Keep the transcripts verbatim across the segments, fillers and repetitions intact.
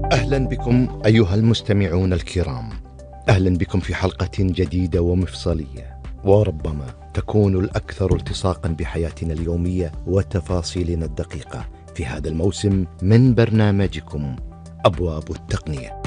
أهلا بكم أيها المستمعون الكرام، أهلا بكم في حلقة جديدة ومفصلية، وربما تكون الأكثر التصاقا بحياتنا اليومية وتفاصيلنا الدقيقة في هذا الموسم من برنامجكم أبواب التقنية.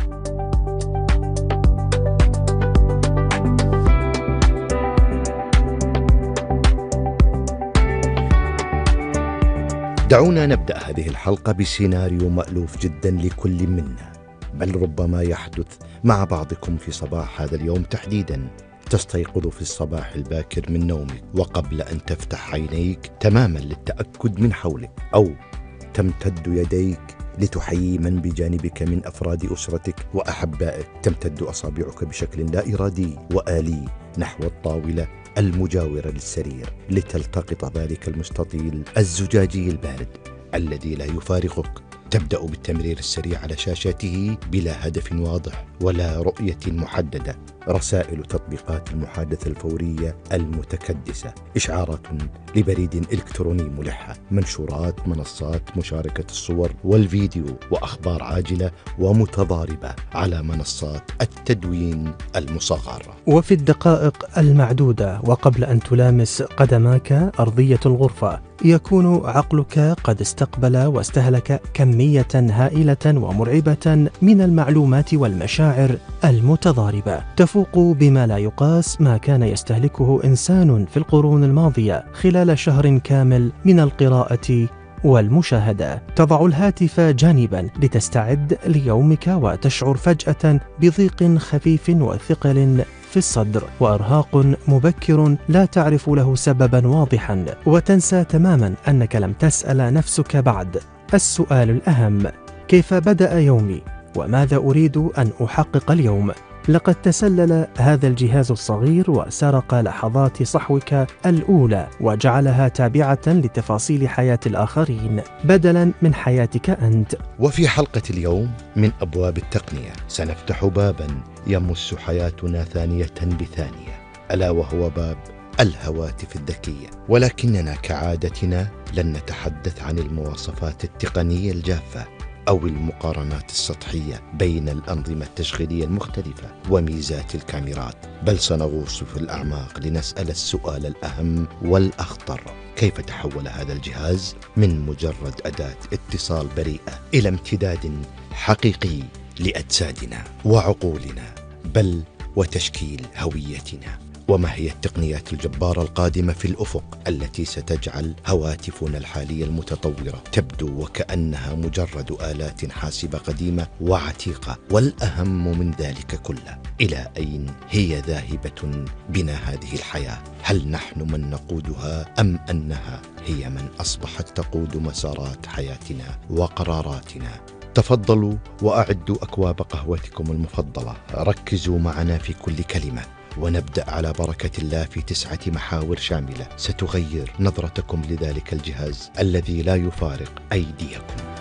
دعونا نبدأ هذه الحلقة بسيناريو مألوف جدا لكل منا، بل ربما يحدث مع بعضكم في صباح هذا اليوم تحديدا. تستيقظ في الصباح الباكر من نومك، وقبل أن تفتح عينيك تماما للتأكد من حولك، أو تمتد يديك لتحيي من بجانبك من أفراد أسرتك وأحبائك، تمتد أصابعك بشكل لا إرادي وآلي نحو الطاولة المجاورة للسرير لتلتقط ذلك المستطيل الزجاجي البارد الذي لا يفارقك. تبدأ بالتمرير السريع على شاشته بلا هدف واضح ولا رؤية محددة، رسائل تطبيقات المحادثة الفورية المتكدسة، إشعارات لبريد إلكتروني ملحة، منشورات منصات مشاركة الصور والفيديو، وأخبار عاجلة ومتضاربة على منصات التدوين المصغرة. وفي الدقائق المعدودة وقبل أن تلامس قدماك أرضية الغرفة، يكون عقلك قد استقبل واستهلك كمية هائلة ومرعبة من المعلومات والمشاعر المتضاربة، تفوق بما لا يقاس ما كان يستهلكه إنسان في القرون الماضية خلال شهر كامل من القراءة والمشاهدة. تضع الهاتف جانبا لتستعد ليومك وتشعر فجأة بضيق خفيف وثقل في الصدر وإرهاق مبكر لا تعرف له سببا واضحا، وتنسى تماما أنك لم تسأل نفسك بعد السؤال الأهم: كيف بدأ يومي؟ وماذا أريد أن أحقق اليوم؟ لقد تسلل هذا الجهاز الصغير وسرق لحظات صحوك الأولى وجعلها تابعة لتفاصيل حياة الآخرين بدلا من حياتك أنت. وفي حلقة اليوم من أبواب التقنية سنفتح بابا يمس حياتنا ثانية بثانية، ألا وهو باب الهواتف الذكية. ولكننا كعادتنا لن نتحدث عن المواصفات التقنية الجافة أو المقارنات السطحية بين الأنظمة التشغيلية المختلفة وميزات الكاميرات، بل سنغوص في الأعماق لنسأل السؤال الأهم والأخطر: كيف تحول هذا الجهاز من مجرد أداة اتصال بريئة إلى امتداد حقيقي لأجسادنا وعقولنا، بل وتشكيل هويتنا؟ وما هي التقنيات الجبارة القادمة في الأفق التي ستجعل هواتفنا الحالية المتطورة تبدو وكأنها مجرد آلات حاسبة قديمة وعتيقة؟ والأهم من ذلك كله، إلى أين هي ذاهبة بنا هذه الحياة؟ هل نحن من نقودها أم أنها هي من أصبحت تقود مسارات حياتنا وقراراتنا؟ تفضلوا وأعدوا أكواب قهوتكم المفضلة، ركزوا معنا في كل كلمة، ونبدأ على بركة الله في تسعة محاور شاملة ستغير نظرتكم لذلك الجهاز الذي لا يفارق أيديكم.